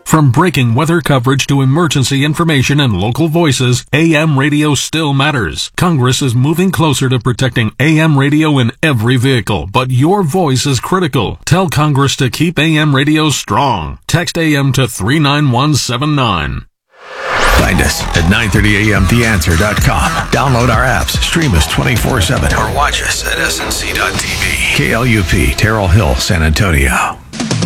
From breaking weather coverage to emergency information and local voices, AM radio still matters. Congress is moving closer to protecting AM radio in every vehicle, but your voice is critical. Tell Congress to keep AM radio strong. Text AM to 39179. Find us at 930amtheanswer.com. Download our apps, stream us 24/7, or watch us at snc.tv. KLUP, Terrell Hill, San Antonio.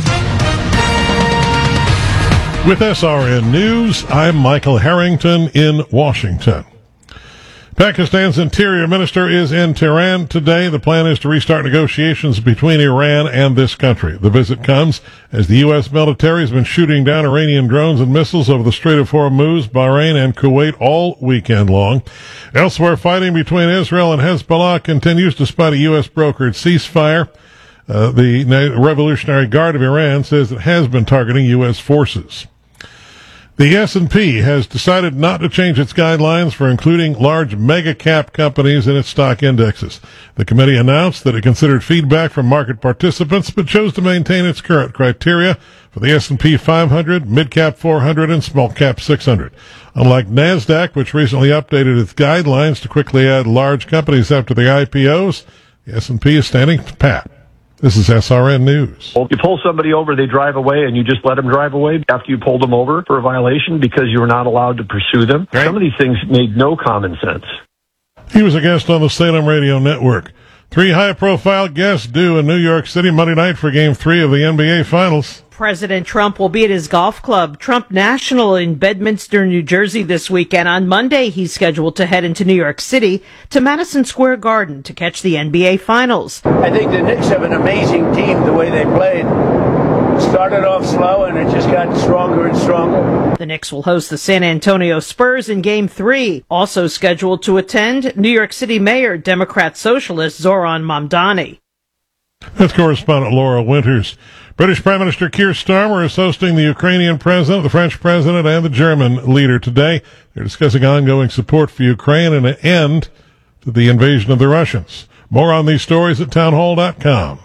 With SRN News, I'm Michael Harrington in Washington. Pakistan's interior minister is in Tehran today. The plan is to restart negotiations between Iran and this country. The visit comes as the U.S. military has been shooting down Iranian drones and missiles over the Strait of Hormuz, Bahrain, and Kuwait all weekend long. Elsewhere, fighting between Israel and Hezbollah continues despite a U.S. brokered ceasefire. The Revolutionary Guard of Iran says it has been targeting U.S. forces. The S&P has decided not to change its guidelines for including large mega-cap companies in its stock indexes. The committee announced that it considered feedback from market participants, but chose to maintain its current criteria for the S&P 500, mid-cap 400, and small-cap 600. Unlike NASDAQ, which recently updated its guidelines to quickly add large companies after the IPOs, the S&P is standing pat. This is SRN News. Well, you pull somebody over, they drive away, and you just let them drive away after you pulled them over for a violation because you were not allowed to pursue them. Right. Some of these things made no common sense. He was a guest on the Salem Radio Network. 3 high-profile guests due in New York City Monday night for Game 3 of the NBA Finals. President Trump will be at his golf club, Trump National, in Bedminster, New Jersey this weekend. On Monday, he's scheduled to head into New York City to Madison Square Garden to catch the NBA Finals. I think the Knicks have an amazing team, the way they played. Started off slow, and it just got stronger and stronger. The Knicks will host the San Antonio Spurs in Game 3. Also scheduled to attend, New York City Mayor, Democrat Socialist Zoran Mamdani. That's correspondent Laura Winters. British Prime Minister Keir Starmer is hosting the Ukrainian president, the French president, and the German leader today. They're discussing ongoing support for Ukraine and an end to the invasion of the Russians. More on these stories at townhall.com.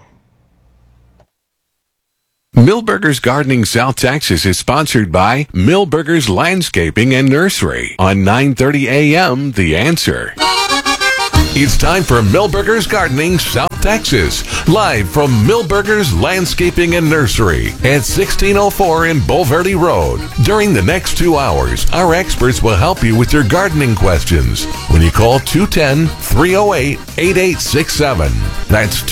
Millburgers Gardening South Texas is sponsored by Millburgers Landscaping and Nursery on 9:30 a.m. The Answer. It's time for Millburgers Gardening South Texas, live from Millburgers Landscaping and Nursery at 1604 in Bulverde Road. During the next 2 hours, our experts will help you with your gardening questions when you call 210-308-8867. That's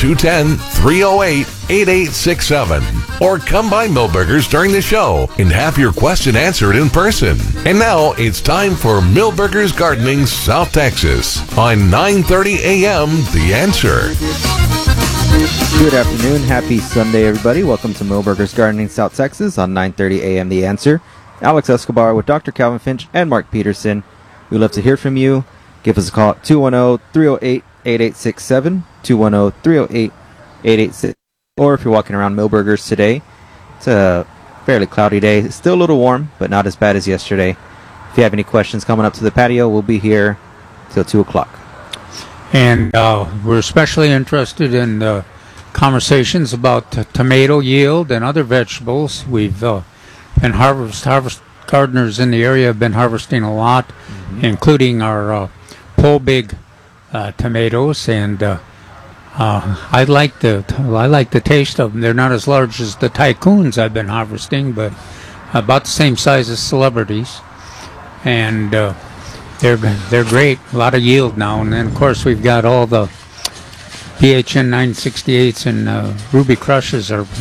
210-308-8867. Or come by Millburgers during the show and have your question answered in person. And now it's time for Millburgers Gardening South Texas on 9:30 a.m. The Answer. Good afternoon. Happy Sunday, everybody. Welcome to Millburgers Gardening South Texas on 9:30 a.m. The Answer. Alex Escobar with Dr. Calvin Finch and Mark Peterson. We'd love to hear from you. Give us a call at 210-308-8867, 210-308-8867. Or if you're walking around Millburgers today, it's a fairly cloudy day. It's still a little warm, but not as bad as yesterday. If you have any questions coming up to the patio, we'll be here till 2 o'clock. And we're especially interested in conversations about tomato yield and other vegetables. We've been harvest gardeners in the area have been harvesting a lot, including our pole big tomatoes, and I like the taste of them. They're not as large as the tycoons I've been harvesting, but about the same size as celebrities, and they're great. A lot of yield now, and then of course we've got all the BHN 968s and Ruby Crushes are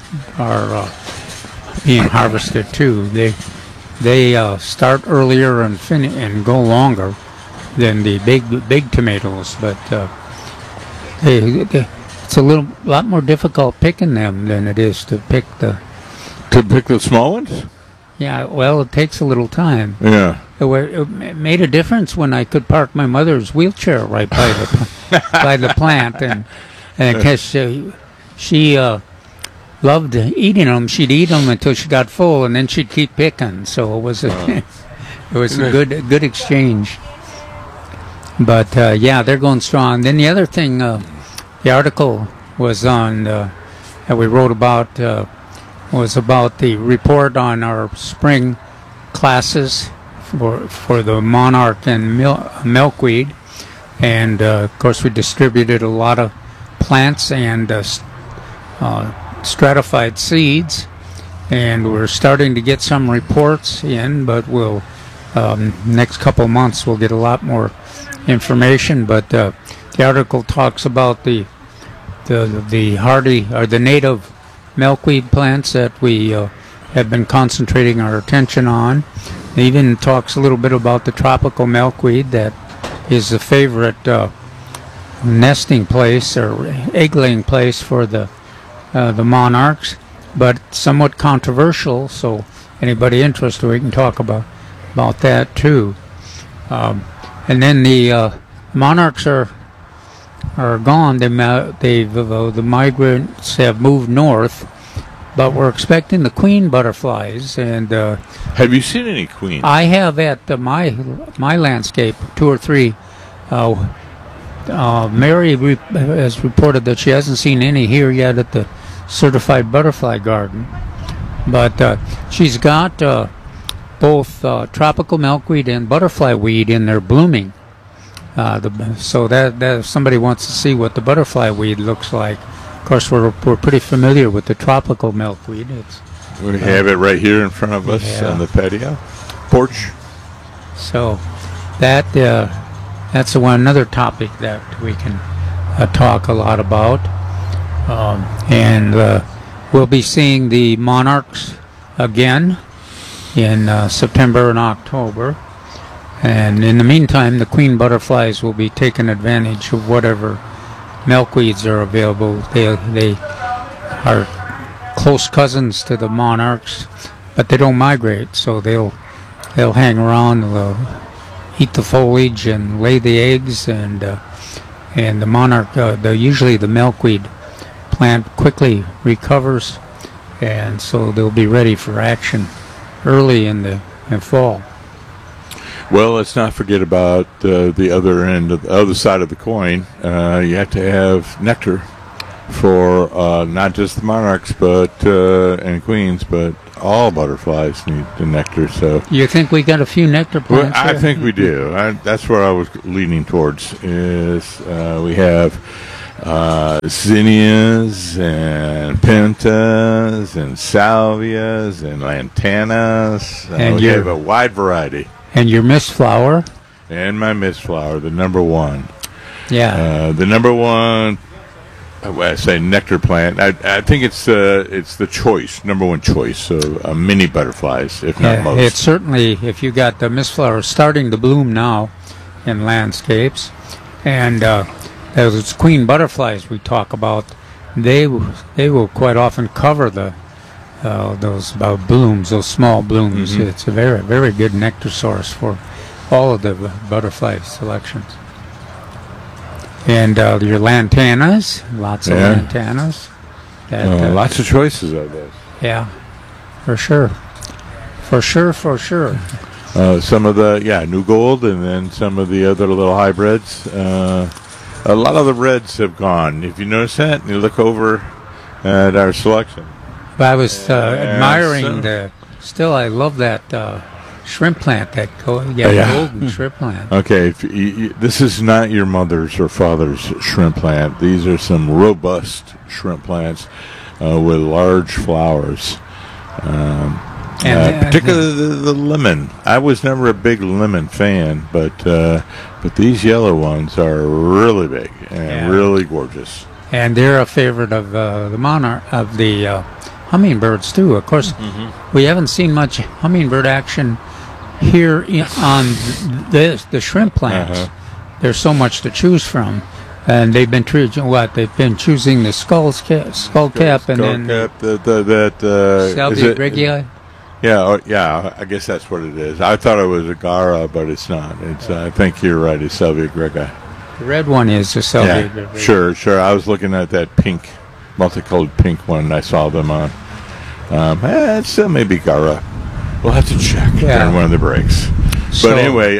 being harvested too. They start earlier and go longer than the big tomatoes, but it's a lot more difficult picking them than it is to pick the small ones. Yeah, well, it takes a little time. Yeah, it made a difference when I could park my mother's wheelchair right by the by the plant, and because she loved eating them. She'd eat them until she got full, and then she'd keep picking. So it was a good exchange. But yeah, they're going strong. Then the other thing, the article was on that we wrote about was about the report on our spring classes for the monarch and milkweed. And, of course, we distributed a lot of plants and stratified seeds. And we're starting to get some reports in, but we'll next couple months we'll get a lot more information. But the article talks about the hardy or the native milkweed plants that we have been concentrating our attention on. It even talks a little bit about the tropical milkweed that is the favorite nesting place or egg-laying place for the monarchs, but somewhat controversial. So anybody interested, we can talk about that too. And then the monarchs are gone. The migrants have moved north, but we're expecting the queen butterflies. And have you seen any queens? I have at my landscape 2 or 3. Mary has reported that she hasn't seen any here yet at the Certified Butterfly Garden, but she's got both tropical milkweed and butterfly weed in there blooming. So that if somebody wants to see what the butterfly weed looks like, of course we're pretty familiar with the tropical milkweed. We have it right here in front of us on the patio porch. So that's another topic that we can talk a lot about. And we'll be seeing the monarchs again in September and October. And in the meantime, the queen butterflies will be taking advantage of whatever milkweeds are available. They are close cousins to the monarchs, but they don't migrate, so they'll hang around, they'll eat the foliage and lay the eggs, and the monarch, usually the milkweed plant quickly recovers, and so they'll be ready for action early in the fall. Well, let's not forget about the other end, of the other side of the coin. You have to have nectar for not just the monarchs, but and queens, but all butterflies need the nectar. So you think we got a few nectar plants? Well, I think we do. That's where I was leaning towards. Is we have zinnias and pentas and salvias and lantanas. And we have a wide variety. And your mist flower. And my mist flower, the number one. Yeah. The number one, I say nectar plant. I think it's the choice, number one choice of many butterflies, if not most. It's certainly, if you got the mist flower starting to bloom now in landscapes, and those queen butterflies we talk about, they will quite often cover those blooms, those small blooms. Mm-hmm. It's a very, very good nectar source for all of the butterfly selections. And your lantanas, lots of lantanas. Lots of choices of those. Yeah, for sure. Some of the, New Gold, and then some of the other little hybrids. A lot of the reds have gone. If you notice that, and you look over at our selection. But I was admiring I love that shrimp plant, golden shrimp plant. Okay, this is not your mother's or father's shrimp plant. These are some robust shrimp plants with large flowers. Particularly the lemon. I was never a big lemon fan, but these yellow ones are really big and really gorgeous. And they're a favorite of the monarch of the hummingbirds too. Of course, we haven't seen much hummingbird action here on the shrimp plants. There's so much to choose from, and they've been choosing the skull cap, and then Salvia greggii. Yeah, I guess that's what it is. I thought it was a Gara, but it's not. It's I think you're right. It's Salvia greggii. The red one is the Salvia greggii. Sure. I was looking at that pink, multicolored pink one I saw them on. It's still maybe Gara. We'll have to check during one of the breaks. But anyway,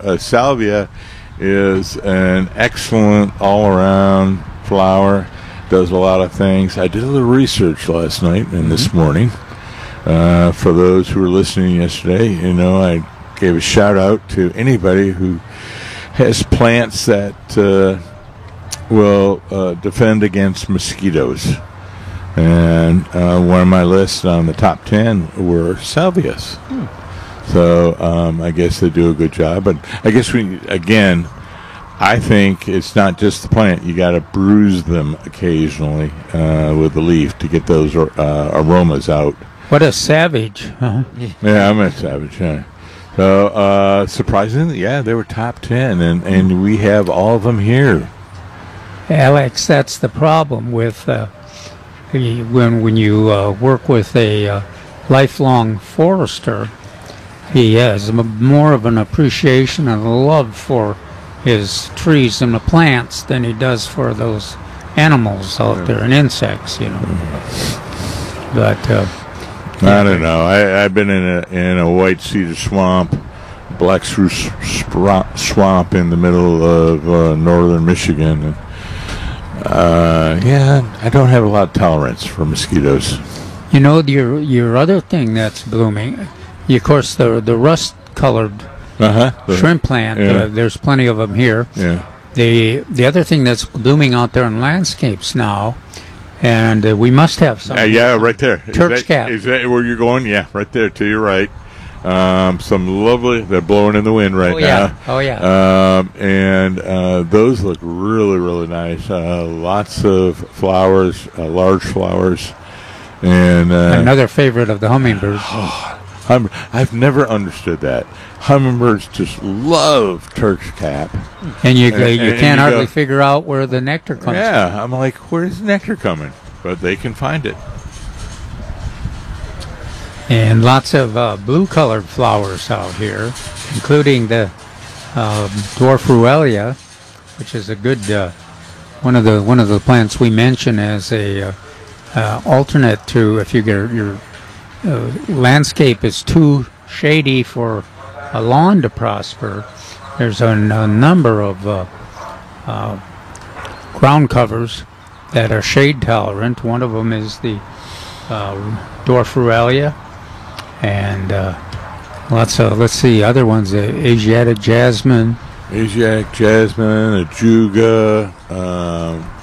Salvia is an excellent all-around flower. does a lot of things. I did a little research last night and this morning. For those who were listening yesterday, I gave a shout out to anybody who has plants that will defend against mosquitoes. And one of my lists on the top 10 were salvias. So I guess they do a good job. But I guess I think it's not just the plant. You got to bruise them occasionally with the leaf to get those aromas out. What a savage. Uh-huh. Yeah, I'm a savage, yeah. So, surprisingly, yeah, they were top 10, and we have all of them here. Alex, that's the problem with when you work with a lifelong forester. He has more of an appreciation and a love for his trees and the plants than he does for those animals out there and insects, But I don't know. I've been in a white cedar swamp, black spruce swamp in the middle of northern Michigan. And, I don't have a lot of tolerance for mosquitoes. Your other thing that's blooming, of course, the rust-colored shrimp plant. There's plenty of them here. Yeah. The other thing that's blooming out there in landscapes now, and we must have some. Yeah, right there. Turk's cap. Is that where you're going? Yeah, right there to your right. Some lovely. They're blowing in the wind right now. Oh yeah. And those look really, really nice. Lots of flowers, large flowers, and another favorite of the hummingbirds. I've never understood that. Hummingbirds just love Turk's cap, and you can't hardly figure out where the nectar comes from. Yeah, I'm like, where's the nectar coming? But they can find it. And lots of blue-colored flowers out here, including the dwarf Ruellia, which is a good one of the plants we mention as a alternate to if you get your landscape is too shady for a lawn to prosper. There's a number of ground covers that are shade tolerant. One of them is the dwarf Ruellia, and lots of, let's see, other ones, Asiatic jasmine, ajuga,